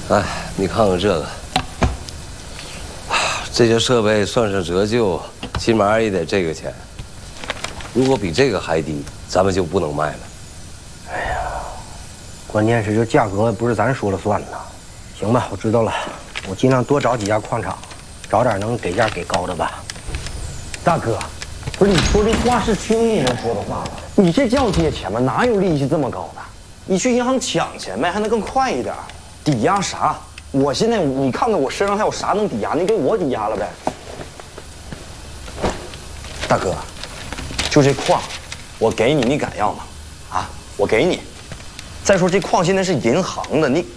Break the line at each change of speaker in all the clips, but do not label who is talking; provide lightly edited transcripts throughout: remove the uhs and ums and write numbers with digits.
哎，你看看这个，这些设备算上折旧，起码也得这个钱。如果比这个还低，咱们就不能卖了。
哎呀，关键是这价格不是咱说了算呐。行吧，我知道了，我尽量多找几家矿场，找点能给价给高的吧。大哥，不是你说这话是兄弟们说的话吗？你这叫借钱吗？哪有利息这么高的？
你去银行抢钱呗，还能更快一点。抵押啥？我现在你看看我身上还有啥能抵押？你给我抵押了呗。大哥，就这矿，我给你，你敢要吗？啊，我给你。再说这矿现在是银行的，你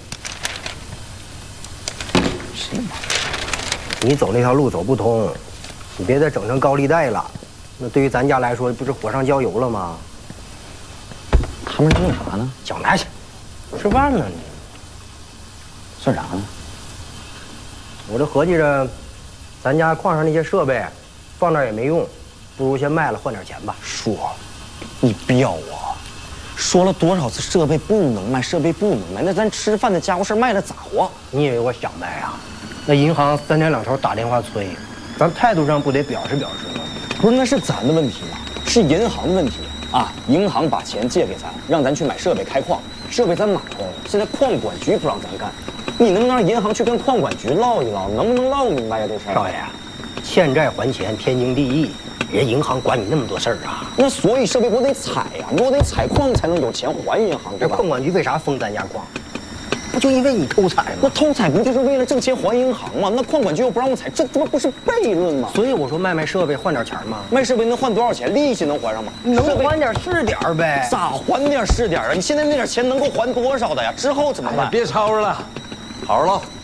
谁妈？
你走那条路走不通，你别再整成高利贷了。那对于咱家来说，不是火上浇油了吗？
他们弄啥呢？
讲台去，吃饭呢你。
算啥呢？
我这合计着，咱家矿上那些设备放那儿也没用，不如先卖了换点钱吧。
说，你彪啊！说了多少次设备不能卖，设备不能卖，那咱吃饭的家伙事卖了咋活？
你以为我想卖啊？那银行3天2头打电话催，咱态度上不得表示表示吗？
不是，那是咱的问题吗？是银行的问题啊！银行把钱借给咱，让咱去买设备开矿，设备咱买了，现在矿管局不让咱干。你能不能让银行去跟矿管局唠一唠？能不能唠明白呀？这事儿，
少爷，欠债还钱天经地义，人银行管你那么多事儿啊？
那所以设备我得采呀，我得采矿才能有钱还银行，对吧？
这矿管局为啥封咱家矿？不就因为你偷采吗？
那偷采不就是为了挣钱还银行吗？那矿管局又不让我采，这不是悖论吗？
所以我说卖设备换点钱嘛。
卖设备能换多少钱？利息能还上吗？
能还点是点儿呗。
咋还点是点啊？你现在那点钱能够还多少的呀？之后怎么办？
别吵吵了，好好唠。